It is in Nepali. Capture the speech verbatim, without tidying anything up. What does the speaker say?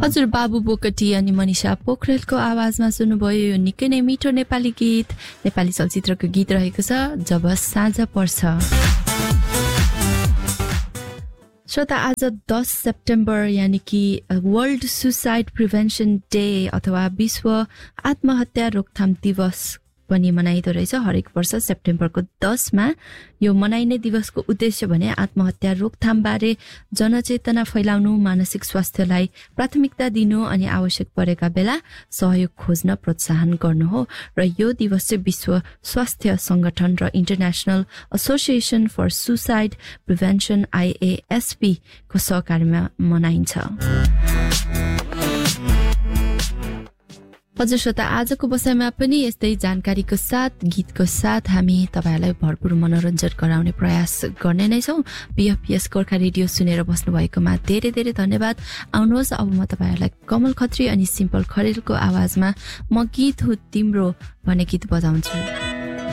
हजुर बाबु बोकटी अनि मनिषा पोखरेलको आवाजमा सुन्नुभयो यो निकै नै मिठो नेपाली गीत नेपाली चलचित्रको गीत रहेको छ जब साँझ पर्छ। श्रोता आज दस सेप्टेम्बर यानि कि वर्ल्ड सुसाइड प्रिभेन्सन डे अथवा विश्व आत्महत्या रोकथाम दिवस पनि मनाइदो रहेछ हरेक वर्ष सेप्टेम्बरको दसमा। यो मनाइने दिवसको उद्देश्य भने आत्महत्या रोकथाम बारे जनचेतना फैलाउनु, मानसिक स्वास्थ्यलाई प्राथमिकता दिनु अनि आवश्यक परेका बेला सहयोग खोज्न प्रोत्साहन गर्नु हो। र यो दिवस चाहिँ विश्व स्वास्थ्य संगठन र international association for suicide prevention आईएएसपी को सहकार्यमा मनाइन्छ। हजुर श्रोता आजको बसाइमा पनि यस्तै जानकारीको साथ गीतको साथ हामी तपाईहरुलाई भरपूर मनोरञ्जन गराउने प्रयास गर्ने नै छौं। बीएफपीएस गोर्खा रेडियो सुनेर बस्नु भएकोमा धेरै धेरै धन्यवाद। आउनुहोस् अब म तपाईहरुलाई कमल खत्री अनि सिम्पल खरेलको आवाजमा म गीत हो तिम्रो भन्ने गीत बजाउँछु।